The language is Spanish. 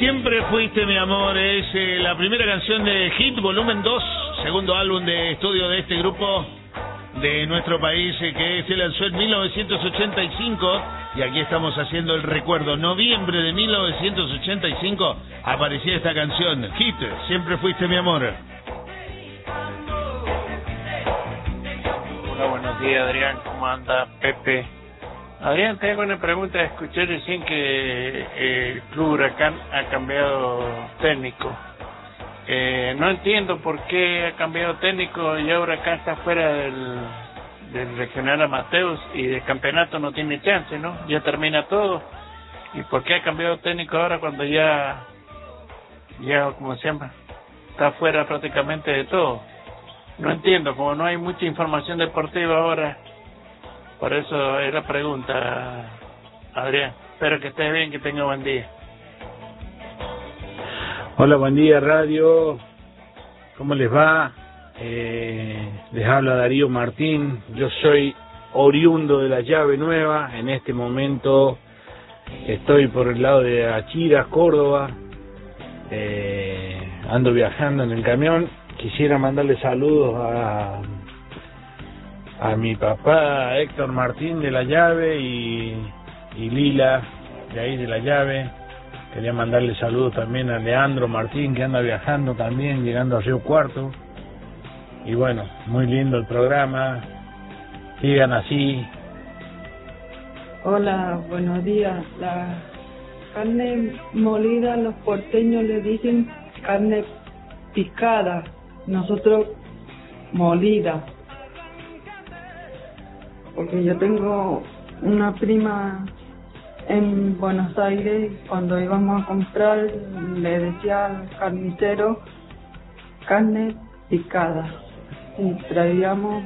Siempre fuiste mi amor, es la primera canción de Hit Volumen 2, segundo álbum de estudio de este grupo de nuestro país que se lanzó en 1985 y aquí estamos haciendo el recuerdo. Noviembre de 1985 aparecía esta canción, Hit, Siempre fuiste mi amor. Hola, buenos días Adrián, ¿cómo anda Pepe? Adrián, tengo una pregunta. Escuché recién que el Club Huracán ha cambiado técnico. No entiendo por qué ha cambiado técnico. Ya Huracán está fuera del regional Amateus y del campeonato no tiene chance, ¿no? Ya termina todo. ¿Y por qué ha cambiado técnico ahora cuando ya ¿cómo se llama? Está fuera prácticamente de todo. No entiendo, como no hay mucha información deportiva ahora. Por eso es la pregunta, Adrián. Espero que estés bien, que tenga buen día. Hola, buen día, radio. ¿Cómo les va? Les habla Darío Martín. Yo soy oriundo de la Llave Nueva. En este momento estoy por el lado de Achiras, Córdoba. Ando viajando en el camión. Quisiera mandarle saludos a mi papá Héctor Martín de la Llave y Lila de ahí de la Llave. Quería mandarle saludos también a Leandro Martín, que anda viajando también, llegando a Río Cuarto. Y bueno, muy lindo el programa. Sigan así. Hola, buenos días. La carne molida, los porteños le dicen carne picada, nosotros molida. Porque yo tengo una prima en Buenos Aires, cuando íbamos a comprar le decía al carnicero carne picada y traíamos